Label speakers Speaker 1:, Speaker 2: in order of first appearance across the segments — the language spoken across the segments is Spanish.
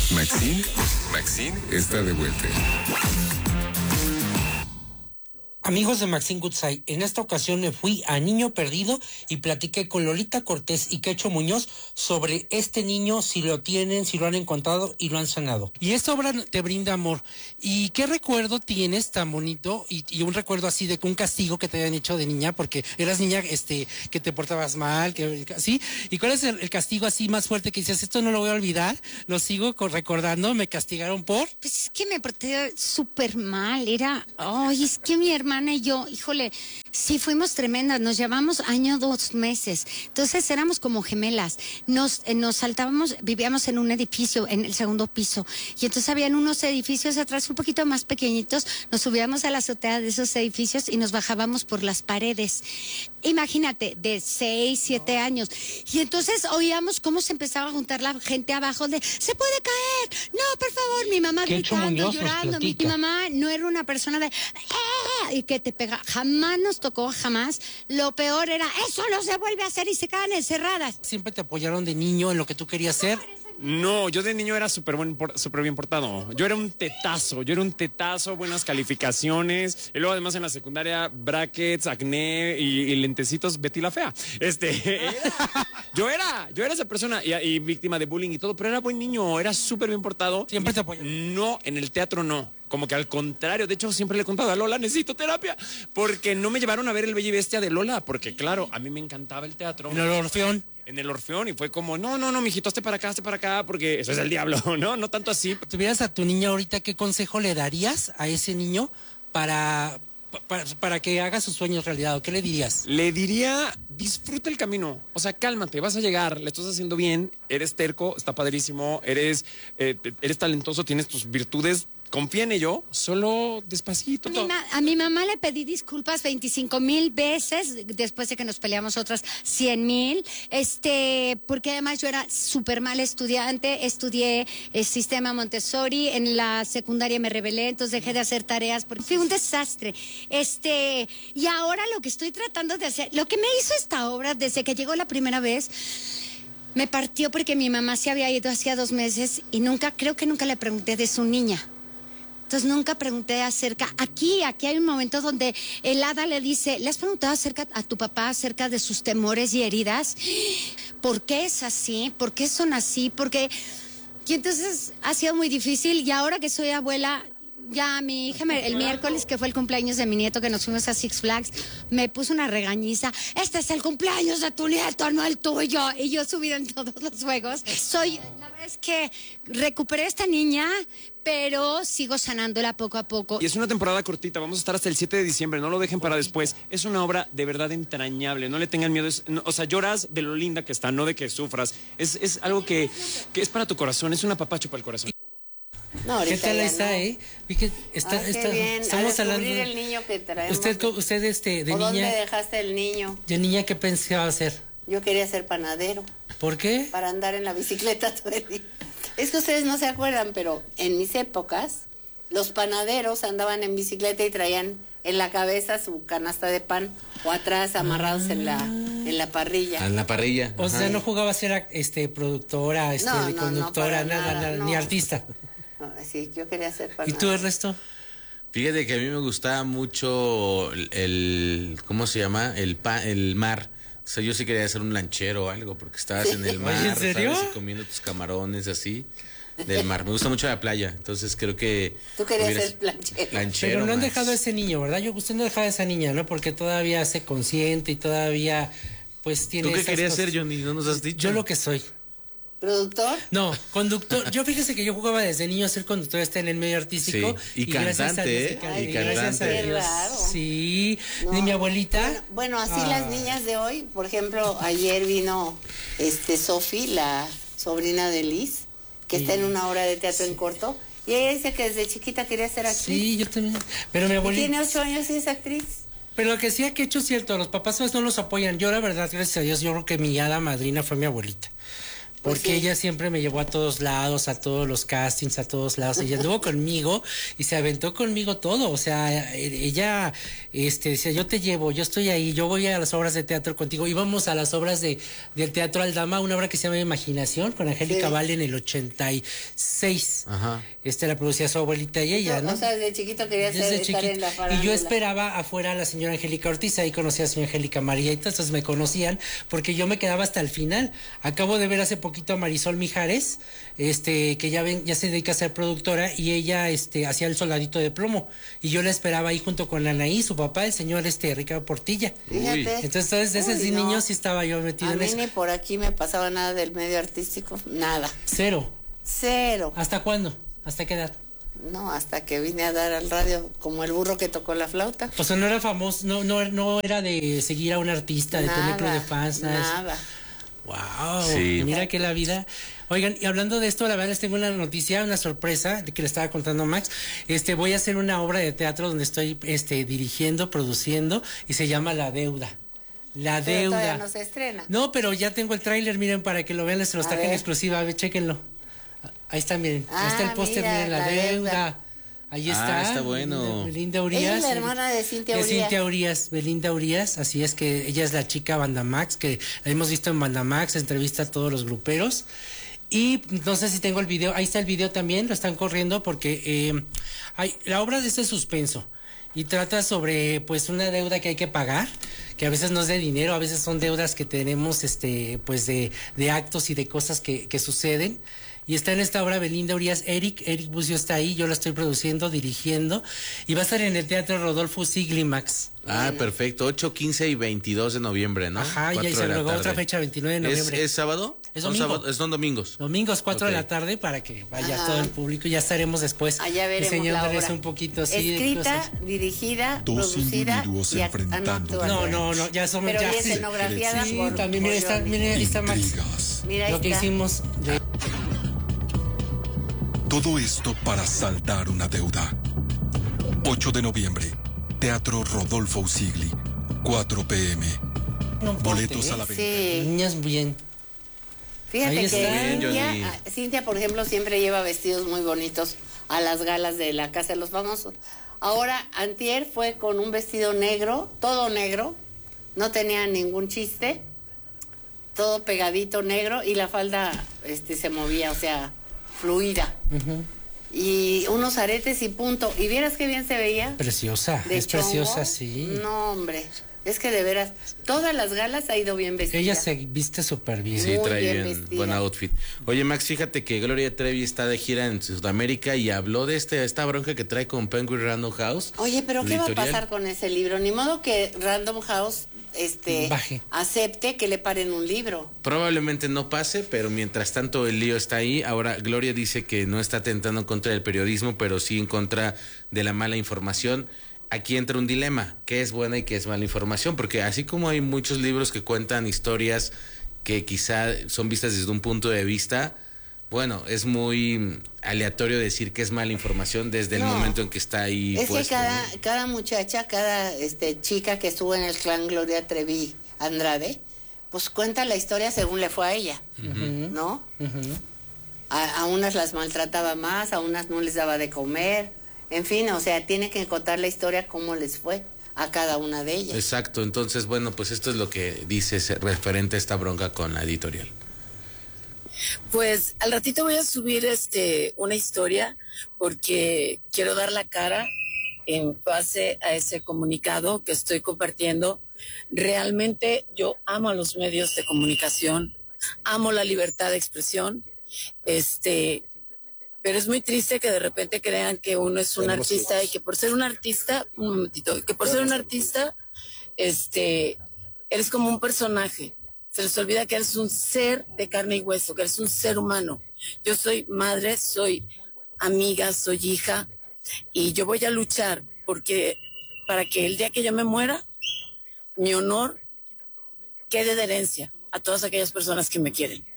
Speaker 1: Maxine está de vuelta.
Speaker 2: Amigos de Maxine Goodside, en esta ocasión me fui a Niño Perdido y platiqué con Lolita Cortés y Quecho Muñoz sobre este niño, si lo tienen, si lo han encontrado y lo han sanado. Y esta obra te brinda amor. ¿Y qué recuerdo tienes tan bonito y un recuerdo así de un castigo que te habían hecho de niña? Porque eras niña que te portabas mal, ¿sí? ¿Y cuál es el castigo así más fuerte que dices, esto no lo voy a olvidar, lo sigo recordando, me castigaron por?
Speaker 3: Pues es que me porté súper mal, es que mi hermana y yo, híjole, sí fuimos tremendas, nos llevamos 2 meses, entonces éramos como gemelas, nos saltábamos, vivíamos en un edificio, en el segundo piso, y entonces habían unos edificios atrás un poquito más pequeñitos, nos subíamos a la azotea de esos edificios y nos bajábamos por las paredes. Imagínate, de 6, 7 años, y entonces oíamos cómo se empezaba a juntar la gente abajo de, ¡se puede caer! ¡No, por favor! Mi mamá gritando, llorando, mi mamá no era una persona de, y que te pega, jamás nos tocó, jamás. Lo peor era, eso no se vuelve a hacer y se quedan encerradas.
Speaker 2: ¿Siempre te apoyaron de niño en lo que tú querías ser?
Speaker 4: No, yo de niño era súper bien portado. Yo era un tetazo, buenas calificaciones. Y luego además en la secundaria, brackets, acné y lentecitos, Betty la fea. Yo era esa persona y víctima de bullying y todo, pero era buen niño, era súper bien portado.
Speaker 2: ¿Siempre te apoyaron?
Speaker 4: No, en el teatro no. Como que al contrario, de hecho siempre le he contado a Lola, necesito terapia, porque no me llevaron a ver El Bella y Bestia de Lola, porque claro, a mí me encantaba el teatro.
Speaker 2: ¿En el Orfeón?
Speaker 4: En el Orfeón, y fue como, no, mijito, hazte para acá, porque eso es el diablo, no tanto así.
Speaker 2: Si tuvieras a tu niña ahorita, ¿qué consejo le darías a ese niño para que haga sus sueños realidad? ¿O qué le dirías?
Speaker 4: Le diría, disfruta el camino, o sea, cálmate, vas a llegar, le estás haciendo bien, eres terco, está padrísimo, eres talentoso, tienes tus virtudes. Confía en ello, solo despacito.
Speaker 3: A mi mamá le pedí disculpas 25,000 veces después de que nos peleamos otras 100,000, porque además yo era súper mal estudiante, estudié el sistema Montessori, en la secundaria me rebelé, entonces dejé de hacer tareas porque fui un desastre. Y ahora lo que estoy tratando de hacer, lo que me hizo esta obra desde que llegó la primera vez, me partió porque mi mamá se había ido hacía 2 meses y creo que nunca le pregunté de su niña. Entonces nunca pregunté acerca, aquí hay un momento donde el hada le dice, ¿le has preguntado a tu papá acerca de sus temores y heridas? ¿Por qué es así? ¿Por qué son así? Y entonces ha sido muy difícil y ahora que soy abuela, ya mi hija, el miércoles que fue el cumpleaños de mi nieto, que nos fuimos a Six Flags, me puso una regañiza, este es el cumpleaños de tu nieto, no el tuyo, y yo subida en todos los juegos. La verdad es que recuperé a esta niña, pero sigo sanándola poco a poco.
Speaker 4: Y es una temporada cortita, vamos a estar hasta el 7 de diciembre, no lo dejen para después. Es una obra de verdad entrañable, no le tengan miedo. Lloras de lo linda que está, no de que sufras. Es algo que es para tu corazón, es un apapacho para el corazón.
Speaker 3: No,
Speaker 2: ¿qué tal está,
Speaker 3: no.
Speaker 2: Vi que está,
Speaker 3: qué bien.
Speaker 2: estamos hablando
Speaker 3: el niño que traemos.
Speaker 2: Usted de niña.
Speaker 3: ¿Dónde dejaste el niño?
Speaker 2: De niña, ¿qué pensaba hacer?
Speaker 3: Yo quería ser panadero.
Speaker 2: ¿Por qué?
Speaker 3: Para andar en la bicicleta todo el día. Es que ustedes no se acuerdan, pero en mis épocas, los panaderos andaban en bicicleta y traían en la cabeza su canasta de pan o atrás amarrados en la parrilla.
Speaker 5: En la parrilla.
Speaker 2: O sea, no jugaba a ser productora, conductora, nada,
Speaker 3: no.
Speaker 2: ni artista.
Speaker 3: No, sí, yo quería ser panadero.
Speaker 2: ¿Y tú, Ernesto?
Speaker 5: Fíjate que a mí me gustaba mucho ¿cómo se llama? El mar. O sea, yo sí quería ser un lanchero o algo, porque estabas en el mar,
Speaker 2: ¿en serio?
Speaker 5: ¿sabes? Y comiendo tus camarones así, del mar. Me gusta mucho la playa, entonces creo que...
Speaker 3: Tú querías ser lanchero.
Speaker 2: Pero no han dejado a ese niño, ¿verdad? Usted no ha dejado a esa niña, ¿no? Porque todavía se consciente y todavía, pues, tiene...
Speaker 5: ¿Tú qué querías ser, Johnny? ¿No nos has dicho?
Speaker 2: Yo lo que soy.
Speaker 3: ¿Productor?
Speaker 2: No, conductor. Yo fíjese que yo jugaba desde niño a ser conductor, está en el medio artístico.
Speaker 5: Sí, y cantante,
Speaker 2: y gracias a Dios.
Speaker 3: Raro.
Speaker 2: Sí, no. Ni mi abuelita.
Speaker 3: Bueno, así las niñas de hoy, por ejemplo, ayer vino Sofi, la sobrina de Liz, que está en una obra de teatro en corto, y ella dice que desde chiquita quería ser actriz.
Speaker 2: Sí, yo también. Pero mi abuelita...
Speaker 3: Tiene 8 años y es actriz.
Speaker 2: Pero lo que sí que he hecho es cierto, los papás no los apoyan. Yo, la verdad, gracias a Dios, yo creo que mi hada madrina fue mi abuelita. porque
Speaker 6: sí.
Speaker 2: ella siempre me llevó a todos lados, a todos los castings, a todos lados. Ella anduvo conmigo y se aventó conmigo todo. O sea, ella decía, yo te llevo, yo estoy ahí, yo voy a las obras de teatro contigo. Íbamos a las obras del Teatro Aldama, una obra que se llama Imaginación, con Angélica Vale en el 86.
Speaker 5: Ajá.
Speaker 2: La producía su abuelita y ella, ¿no?
Speaker 3: O sea, desde chiquito quería estar en la farándula.
Speaker 2: Y yo esperaba afuera a la señora Angélica Ortiz, ahí conocí a la señora Angélica María, y entonces me conocían porque yo me quedaba hasta el final. Acabo de ver hace poquito a Marisol Mijares, que ya se dedica a ser productora, y ella hacía El Soldadito de Plomo, y yo la esperaba ahí junto con Anaí, su papá, el señor Ricardo Portilla.
Speaker 3: Fíjate.
Speaker 2: Entonces desde niño sí estaba yo metido en eso.
Speaker 3: A mí ni por aquí me pasaba nada del medio artístico, nada.
Speaker 2: Cero. ¿Hasta cuándo? ¿Hasta qué edad?
Speaker 3: No, hasta que vine a dar al radio como el burro que tocó la flauta.
Speaker 2: O sea, no era famoso, no era de seguir a un artista, de tener club de fans,
Speaker 3: nada.
Speaker 2: Wow,
Speaker 5: Sí.
Speaker 2: Mira que la vida. Oigan, y hablando de esto, la verdad les tengo una noticia, una sorpresa de que le estaba contando Max. Voy a hacer una obra de teatro donde estoy dirigiendo, produciendo, y se llama La Deuda. La
Speaker 3: Pero
Speaker 2: Deuda.
Speaker 3: todavía no se estrena.
Speaker 2: No, pero ya tengo el tráiler, miren, para que lo vean, les lo traje en exclusiva, a ver, chéquenlo. Ahí está, miren, ahí está el póster,
Speaker 3: mira,
Speaker 2: miren, La Deuda. Ahí está.
Speaker 5: Está bueno.
Speaker 2: Belinda Urias.
Speaker 3: Ella es la hermana de Cintia Urias.
Speaker 2: Belinda Urias, así es que ella es la chica Bandamax, que la hemos visto en Bandamax, entrevista a todos los gruperos. Y no sé si tengo el video, ahí está el video también, lo están corriendo porque la obra es de suspenso y trata sobre pues una deuda que hay que pagar, que a veces no es de dinero, a veces son deudas que tenemos pues de actos y de cosas que suceden. Y está en esta obra Belinda Urias, Eric Bucio está ahí, yo la estoy produciendo, dirigiendo, y va a estar en el Teatro Rodolfo Sigli, Max.
Speaker 5: Ah, perfecto, 8, 15 y 22 de noviembre, ¿no?
Speaker 2: Ajá, y ahí se agregó otra fecha, 29 de noviembre.
Speaker 5: ¿Es sábado?
Speaker 2: Es domingo.
Speaker 5: Son domingos.
Speaker 2: Domingos, 4 de la tarde, para que vaya todo el público. Ya estaremos después
Speaker 3: Allá veremos la obra.
Speaker 2: un poquito así
Speaker 3: escrita,
Speaker 2: de cosas.
Speaker 3: dirigida,
Speaker 7: Dos
Speaker 3: producida
Speaker 7: individuos
Speaker 3: y
Speaker 7: enfrentando
Speaker 2: No, ya somos
Speaker 3: pero
Speaker 2: ya.
Speaker 3: y escenografiada
Speaker 2: Sí,
Speaker 3: por
Speaker 2: también mira, ahí está Max.
Speaker 7: Intrigas.
Speaker 3: Mira, ahí
Speaker 2: Lo que
Speaker 3: está.
Speaker 2: hicimos.
Speaker 7: Todo esto para saldar una deuda. 8 de noviembre, Teatro Rodolfo Usigli, 4 p.m. Boletos a la venta.
Speaker 3: Sí.
Speaker 2: Niñas bien.
Speaker 3: Fíjate
Speaker 2: Ahí
Speaker 3: que
Speaker 2: está.
Speaker 5: Bien,
Speaker 3: Cintia, por ejemplo, siempre lleva vestidos muy bonitos a las galas de la Casa de los Famosos. Ahora, antier fue con un vestido negro, todo negro, no tenía ningún chiste, todo pegadito negro, y la falda se movía, o sea, fluida. Y unos aretes y punto. ¿Y vieras qué bien se veía?
Speaker 2: Preciosa,
Speaker 3: De
Speaker 2: es
Speaker 3: chongo.
Speaker 2: preciosa, sí.
Speaker 3: No, hombre, es que de veras, todas las galas ha ido bien vestida.
Speaker 2: Ella se viste súper bien.
Speaker 5: Sí,
Speaker 3: Muy
Speaker 5: trae
Speaker 3: bien
Speaker 5: bien
Speaker 3: vestida.
Speaker 5: buen outfit. Oye, Max, fíjate que Gloria Trevi está de gira en Sudamérica y habló de esta bronca que trae con Penguin Random House.
Speaker 3: Oye, pero ¿qué va a
Speaker 5: editorial.
Speaker 3: pasar con ese libro? Ni modo que Random House
Speaker 2: Baje.
Speaker 3: acepte que le paren un libro.
Speaker 5: Probablemente no pase, pero mientras tanto el lío está ahí. Ahora, Gloria dice que no está atentando en contra del periodismo, pero sí en contra de la mala información. Aquí entra un dilema, ¿qué es buena y qué es mala información? Porque así como hay muchos libros que cuentan historias que quizá son vistas desde un punto de vista, bueno, es muy aleatorio decir que es mala información desde el momento en que está ahí
Speaker 3: Es
Speaker 5: puesto,
Speaker 3: que cada muchacha, cada chica que estuvo en el clan Gloria Trevi Andrade, pues cuenta la historia según le fue a ella, ¿no? A unas las maltrataba más, a unas no les daba de comer, en fin, o sea, tiene que contar la historia cómo les fue a cada una de ellas.
Speaker 5: Exacto, entonces, bueno, pues esto es lo que dice referente a esta bronca con la editorial.
Speaker 8: Pues al ratito voy a subir una historia porque quiero dar la cara en base a ese comunicado que estoy compartiendo. Realmente yo amo a los medios de comunicación, amo la libertad de expresión, pero es muy triste que de repente crean que uno es un artista y que por ser un artista, eres como un personaje. Se les olvida que eres un ser de carne y hueso, que eres un ser humano. Yo soy madre, soy amiga, soy hija, y yo voy a luchar para que el día que yo me muera, mi honor quede de herencia a todas aquellas personas que me quieren.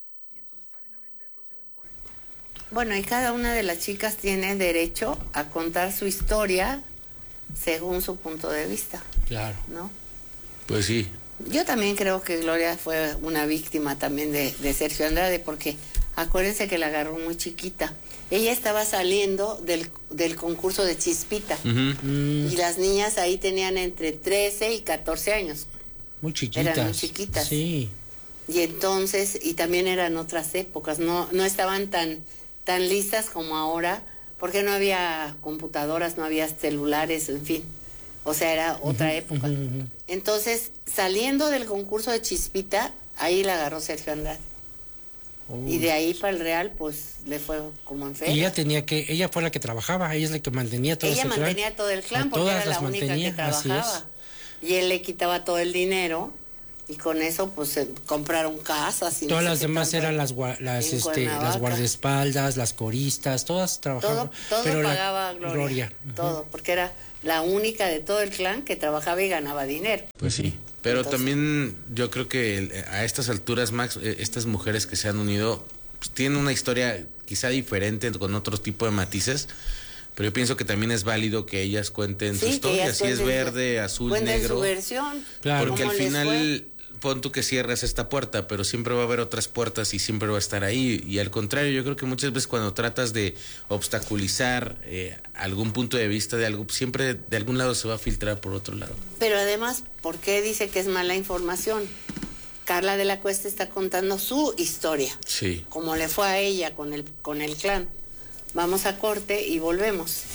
Speaker 3: Bueno, y cada una de las chicas tiene derecho a contar su historia según su punto de vista,
Speaker 2: Claro.
Speaker 3: ¿no?
Speaker 5: Pues sí.
Speaker 6: Yo también creo que Gloria fue una víctima también de Sergio Andrade, porque acuérdense que la agarró muy chiquita. Ella estaba saliendo del concurso de Chispita. Y las niñas ahí tenían entre 13 y 14 años.
Speaker 2: Muy chiquitas.
Speaker 6: Eran muy chiquitas.
Speaker 2: Sí.
Speaker 6: Y entonces, y también eran otras épocas, no estaban tan listas como ahora, porque no había computadoras, no había celulares, en fin. O sea, era otra época. Entonces, saliendo del concurso de Chispita, ahí la agarró Sergio Andrade. Y de ahí para el Real, pues, le fue como en feria.
Speaker 2: Y ella fue la que trabajaba, ella es la que mantenía todo
Speaker 6: Ella
Speaker 2: ese clan.
Speaker 6: mantenía todo el clan
Speaker 2: A
Speaker 6: porque
Speaker 2: todas
Speaker 6: era la
Speaker 2: las
Speaker 6: única que
Speaker 2: mantenía, así
Speaker 6: trabajaba. Y él le quitaba todo el dinero y con eso, pues, compraron casas. Y
Speaker 2: Todas
Speaker 6: no
Speaker 2: las
Speaker 6: sé qué
Speaker 2: demás
Speaker 6: tanto
Speaker 2: eran las
Speaker 6: en Cuernavaca.
Speaker 2: las guardaespaldas, las coristas, todas trabajaban.
Speaker 6: Todo
Speaker 2: pero
Speaker 6: pagaba Gloria. Todo, porque era la única de todo el clan que trabajaba y ganaba dinero.
Speaker 5: Pues sí. Pero
Speaker 6: Entonces,
Speaker 5: también yo creo que a estas alturas, Max, estas mujeres que se han unido pues, tienen una historia quizá diferente, con otro tipo de matices, pero yo pienso que también es válido que ellas cuenten su
Speaker 6: sí, que
Speaker 5: historia,
Speaker 6: ellas
Speaker 5: si es
Speaker 6: cuenten
Speaker 5: verde, azul,
Speaker 6: cuenten
Speaker 5: negro.
Speaker 6: su versión.
Speaker 2: Claro.
Speaker 5: Porque al
Speaker 6: cómo les
Speaker 5: final,
Speaker 6: fue.
Speaker 5: pon tú que cierras esta puerta, pero siempre va a haber otras puertas y siempre va a estar ahí. Y al contrario, yo creo que muchas veces cuando tratas de obstaculizar algún punto de vista de algo, siempre de algún lado se va a filtrar por otro lado.
Speaker 6: Pero además, ¿por qué dice que es mala información? Carla de la Cuesta está contando su historia,
Speaker 5: Sí.
Speaker 6: como le fue a ella con el clan. Vamos a corte y volvemos.